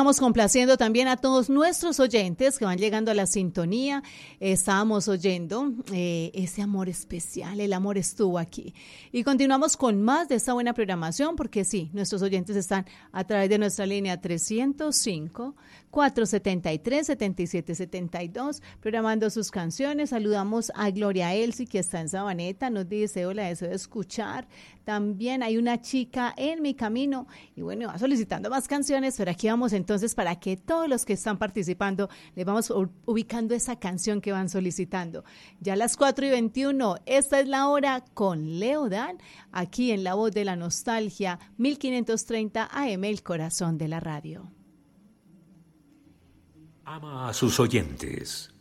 estamos complaciendo también a todos nuestros oyentes que van llegando a la sintonía. Estábamos oyendo ese amor especial, el amor estuvo aquí. Y continuamos con más de esta buena programación, porque sí, nuestros oyentes están a través de nuestra línea 305-473-7772, programando sus canciones. Saludamos a Gloria Elsie, que está en Sabaneta, nos dice, hola, deseo de escuchar. También hay una chica en mi camino, y bueno, va solicitando más canciones, pero aquí vamos entonces para que todos los que están participando les vamos ubicando esa canción que van solicitando. Ya a las 4:21, esta es la hora con Leo Dan, aquí en La Voz de la Nostalgia, 1530 AM, el corazón de la radio. Ama a sus oyentes.